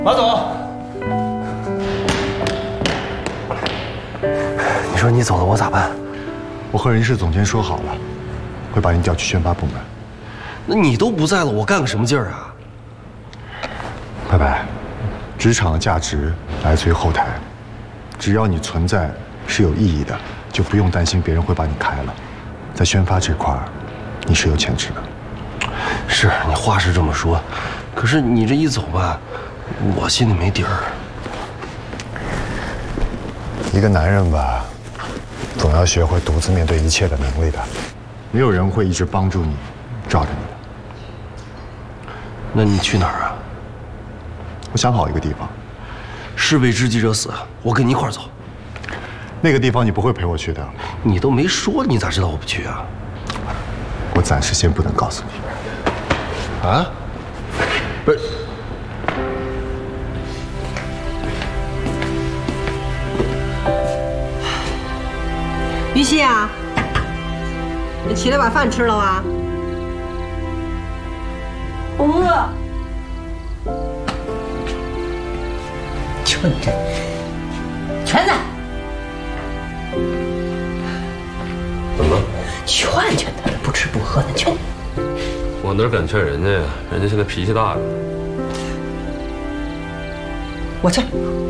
马总， 你说你走了，我咋办？ 我和人事总监说好了，会把你调去宣发部门。 那你都不在了，我干个什么劲儿啊？ 拜拜。职场的价值来自于后台，只要你存在是有意义的，就不用担心别人会把你开了。在宣发这块儿，你是有潜质的。 是你话是这么说，可是你这一走吧，我心里没底儿。 一个男人吧，总要学会独自面对一切的能力的。没有人会一直帮助你，罩着你的。 那你去哪儿啊？ 我想好一个地方。 士为知己者死，我跟你一块儿走。 那个地方你不会陪我去的。 你都没说，你咋知道我不去啊？ 我暂时先不能告诉你。 啊？不是。 于西啊，你起来把饭吃了啊？ 我饿。 蠢着，全子， 怎么了？ 劝他，不吃不喝的劝。 我哪敢劝人家呀？人家现在脾气大了。 我去。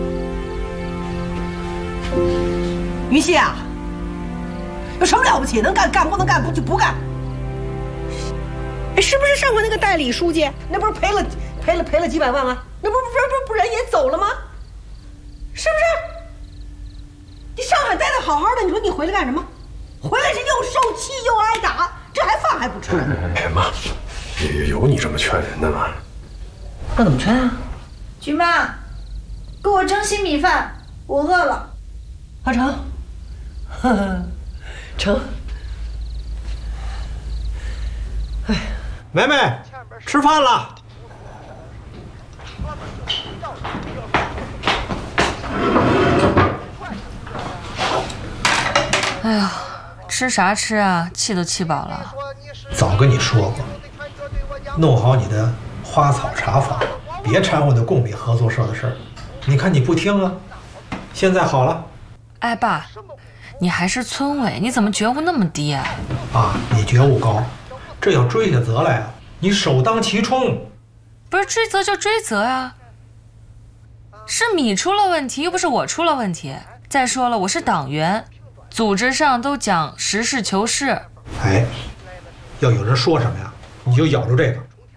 于西啊，有什么了不起？能干干，不能干不就不干。哎，是不是上回那个代理书记，那不是赔了几百万啊？那不人也走了吗？是不是？你上海待得好好的，你说你回来干什么？回来是又受气又挨打，这还饭还不吃。 哎妈，有你这么劝人的吗？ 那怎么劝啊？ 菊妈，给我蒸稀米饭，我饿了。 阿成，成。哎， 梅梅，吃饭了。 哎呀，吃啥吃啊？气都气饱了。 早跟你说过，弄好你的花草茶坊，别掺和那供米合作社的事儿。你看你不听啊，现在好了。 哎爸，你还是村委，你怎么觉悟那么低啊？ 啊，你觉悟高，这要追下责来啊，你首当其冲。 不是追责就追责呀，是米出了问题，又不是我出了问题。再说了，我是党员。组织上都讲实事求是。 哎，要有人说什么呀，你就咬住这个。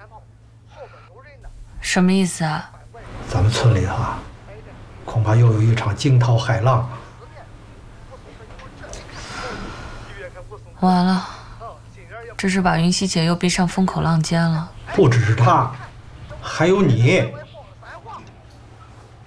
什么意思啊？ 咱们村里啊，恐怕又有一场惊涛骇浪啊！ 完了，这是把云溪姐又逼上风口浪尖了。 不只是她，还有你。